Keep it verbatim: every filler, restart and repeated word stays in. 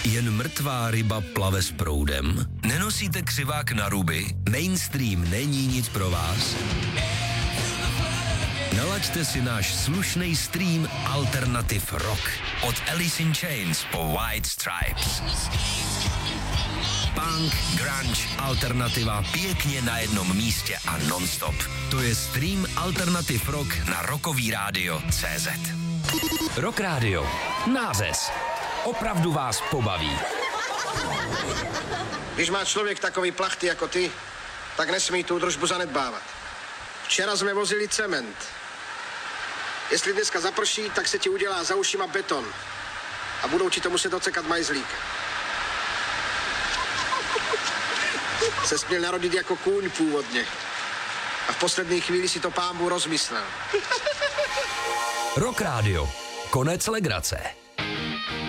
Jen mrtvá ryba plave s proudem? Nenosíte křivák na ruby? Mainstream není nic pro vás? Nalaďte si náš slušný stream Alternative Rock. Od Alice in Chains po White Stripes. Punk, grunge, alternativa pěkně na jednom místě a non-stop. To je stream Alternative Rock na Rockový rádio tečka cé zet. Rock Radio. Nářez. Opravdu vás pobaví. Když má člověk takový plachty jako ty, tak nesmí tu údržbu zanedbávat. Včera jsme vozili cement. Jestli dneska zaprší, tak se ti udělá za ušima beton. A budou ti to muset ocekat majzlík. Se směl narodit jako kůň původně. A v poslední chvíli si to pán Bůh rozmyslel. Rock Radio. Konec legrace.